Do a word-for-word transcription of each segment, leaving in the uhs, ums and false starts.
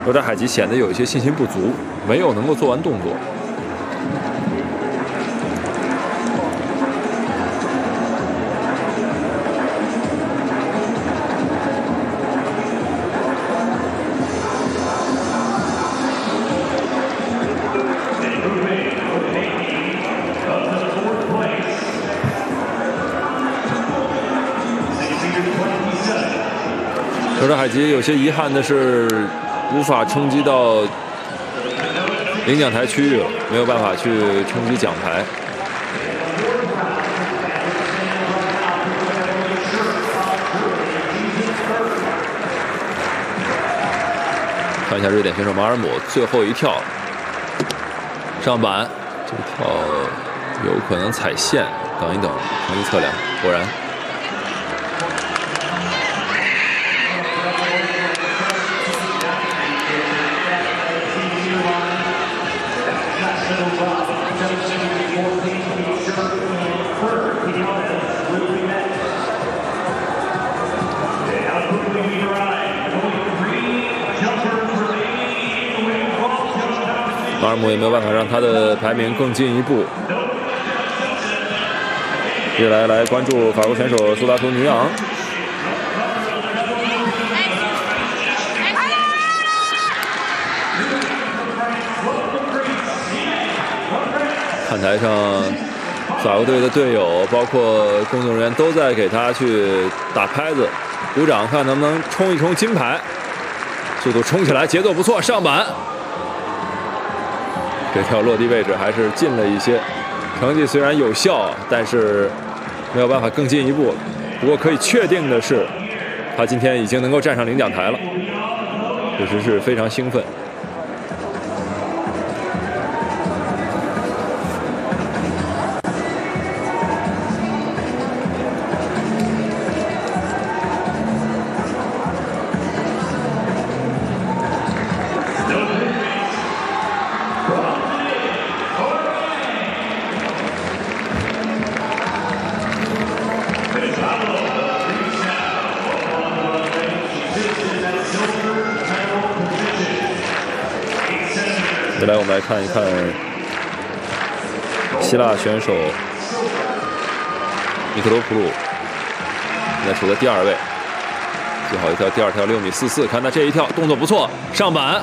有点海吉显得有一些信心不足，没有能够做完动作。有点海吉有些遗憾的是，无法冲击到领奖台区域了，没有办法去冲击奖台。看一下瑞典选手马尔姆最后一跳上板，这跳有可能踩线，等一等，成绩测量，果然。马尔姆也没有办法让他的排名更进一步。接下来来关注法国选手苏达图女昂。看台上，法国队的队友包括工作人员都在给他去打拍子、鼓掌，看能不能冲一冲金牌。速度冲起来，节奏不错，上板。这条落地位置还是近了一些，成绩虽然有效，但是没有办法更进一步。不过可以确定的是，他今天已经能够站上领奖台了，确实是非常兴奋。接下来我们来看一看希腊选手米克罗普鲁，现在处在第二位，最好一跳第二跳六米四四，看他这一跳动作不错，上板，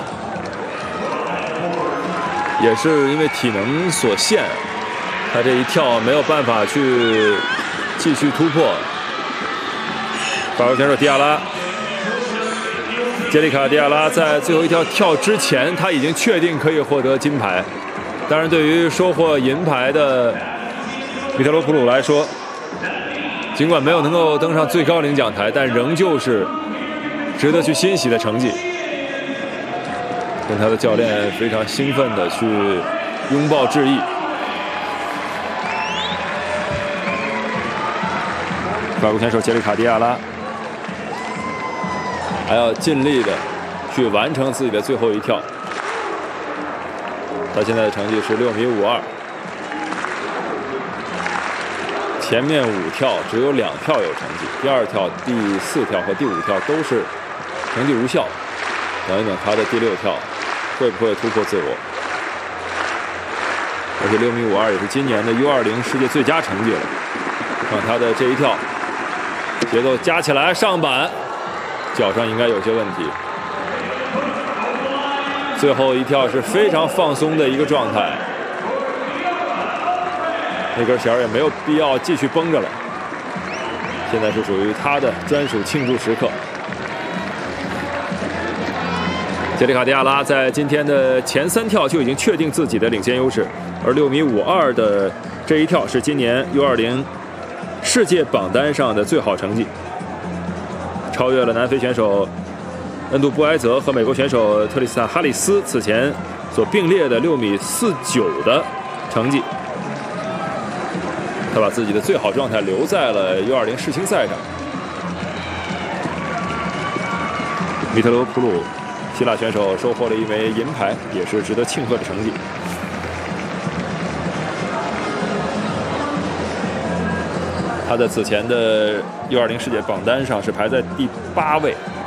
也是因为体能所限，他这一跳没有办法去继续突破。法国选手迪亚拉。杰里卡·迪亚拉在最后一跳跳之前，他已经确定可以获得金牌。当然，对于收获银牌的米特罗普鲁来说，尽管没有能够登上最高领奖台，但仍旧是值得去欣喜的成绩。跟他的教练非常兴奋地去拥抱致意。法国选手杰里卡·迪亚拉。还要尽力的去完成自己的最后一跳。他现在的成绩是六米五二，前面五跳只有两跳有成绩，第二跳、第四跳和第五跳都是成绩无效。等一等，他的第六跳会不会突破自我？而且六米五二也是今年的 U 二零 世界最佳成绩了。看他的这一跳，节奏加起来上板。脚上应该有些问题，最后一跳是非常放松的一个状态，那根弦也没有必要继续绷着了。现在是属于他的专属庆祝时刻。杰里卡·迪亚拉在今天的前三跳就已经确定自己的领先优势，而六米五二的这一跳是今年 U 二零 世界榜单上的最好成绩。超越了南非选手恩杜布埃泽和美国选手特里斯坦哈里斯此前所并列的六米四九的成绩。他把自己的最好状态留在了 U 二零 世青赛上。米特罗普鲁，希腊选手收获了一枚银牌，也是值得庆贺的成绩。他在此前的 U 二零 世界榜单上是排在第八位。